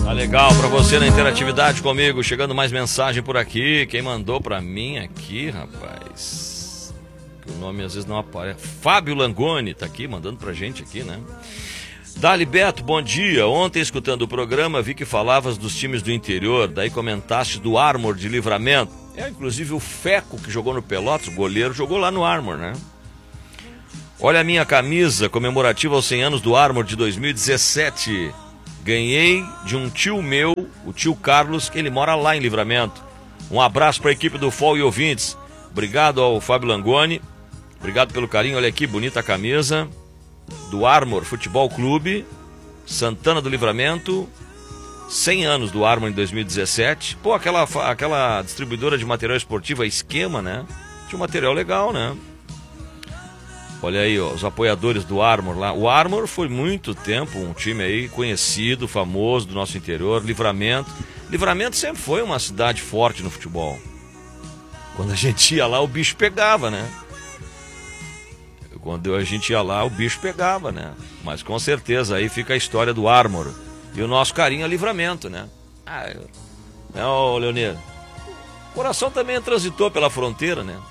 Tá legal pra você na interatividade comigo. Chegando mais mensagem por aqui. Quem mandou pra mim aqui, rapaz, que o nome às vezes não aparece. Fábio Langoni tá aqui, mandando pra gente aqui, né? Dali Beto, bom dia. Ontem, escutando o programa, vi que falavas dos times do interior. Daí comentaste do Armor de Livramento. Inclusive o Feco, que jogou no Pelotas, o goleiro, jogou lá no Armor, né? Olha a minha camisa comemorativa aos 100 anos do Armor de 2017. Ganhei de um tio meu, o tio Carlos, que ele mora lá em Livramento. Um abraço para a equipe do FOL e ouvintes. Obrigado ao Fábio Langoni. Obrigado pelo carinho. Olha aqui, bonita camisa do Armor Futebol Clube, Santana do Livramento. 100 anos do Armor em 2017. Pô, aquela distribuidora de material esportivo, a Esquema, né? Tinha um material legal, né? Olha aí, ó, os apoiadores do Armor lá. O Armor foi muito tempo um time aí conhecido, famoso do nosso interior. Livramento. Livramento sempre foi uma cidade forte no futebol. Quando a gente ia lá, o bicho pegava, né? Quando a gente ia lá, o bicho pegava, né? Mas com certeza aí fica a história do Armor. E o nosso carinho é Livramento, né? Ô Leonir, o coração também transitou pela fronteira, né?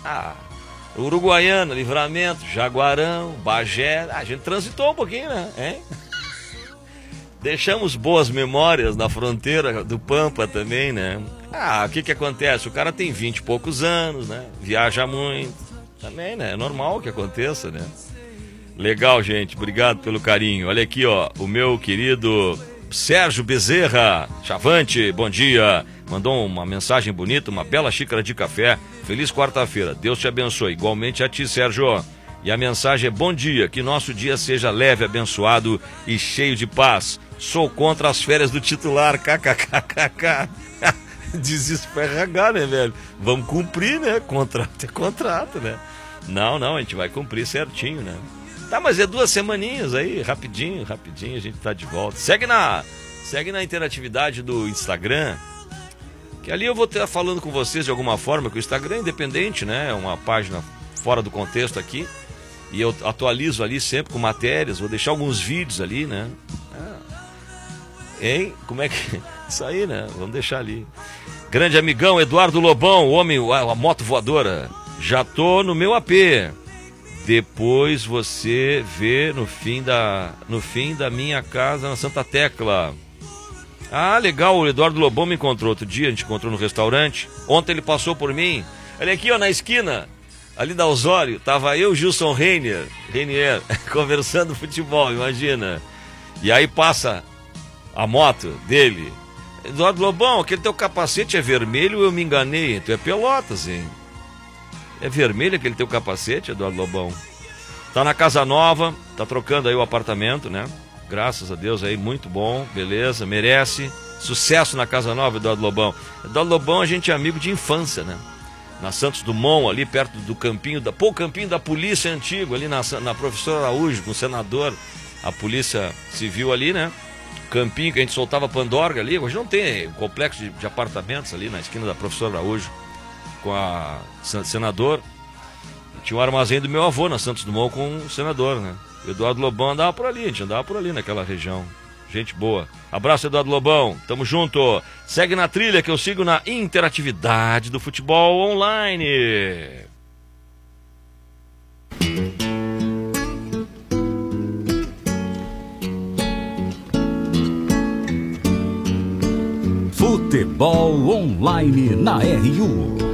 Uruguaiana, Livramento, Jaguarão, Bagé, a gente transitou um pouquinho, né? Hein? Deixamos boas memórias na fronteira do Pampa também, né? O que acontece? O cara tem 20 e poucos anos, né? Viaja muito, também, né? É normal que aconteça, né? Legal, gente, obrigado pelo carinho. Olha aqui, ó, o meu querido Sérgio Bezerra, Chavante, bom dia. Mandou uma mensagem bonita, uma bela xícara de café. Feliz quarta-feira, Deus te abençoe. Igualmente a ti, Sérgio. E a mensagem é: bom dia, que nosso dia seja leve, abençoado e cheio de paz. Sou contra as férias do titular, kkkk. Desesperra, né, velho? Vamos cumprir, né? Contrato é contrato, né? Não, a gente vai cumprir certinho, né? Tá, mas é 2 semaninhas aí, rapidinho a gente tá de volta. Segue na interatividade do Instagram, que ali eu vou estar falando com vocês de alguma forma, que o Instagram é independente, né? É uma página fora do contexto aqui. E eu atualizo ali sempre com matérias, vou deixar alguns vídeos ali, né? Hein? Como é que... Isso aí, né? Vamos deixar ali. Grande amigão Eduardo Lobão, o homem, a moto voadora. Já tô no meu AP. Depois você vê no fim da minha casa na Santa Tecla. Legal, o Eduardo Lobão me encontrou outro dia, a gente encontrou no restaurante. Ontem ele passou por mim. Olha aqui, ó, na esquina, ali da Osório, tava eu, Gilson Reinier, conversando futebol, imagina. E aí passa a moto dele. Eduardo Lobão, aquele teu capacete é vermelho, eu me enganei. Tu é Pelotas, hein? É vermelho aquele teu capacete, Eduardo Lobão. Tá na casa nova, tá trocando aí o apartamento, né? Graças a Deus aí, muito bom, beleza, merece. Sucesso na casa nova, Eduardo Lobão. Eduardo Lobão, a gente é amigo de infância, né? Na Santos Dumont, ali perto do campinho, o campinho da polícia antigo, ali na Professor Araújo, com o senador, a polícia civil ali, né? Campinho que a gente soltava pandorga ali, hoje não tem complexo de apartamentos ali na esquina da Professor Araújo, com a senador. Tinha um armazém do meu avô na Santos Dumont com o senador, né? Eduardo Lobão andava por ali, a gente andava por ali naquela região. Gente boa. Abraço, Eduardo Lobão. Tamo junto. Segue na trilha que eu sigo na interatividade do futebol online. Futebol online na RU.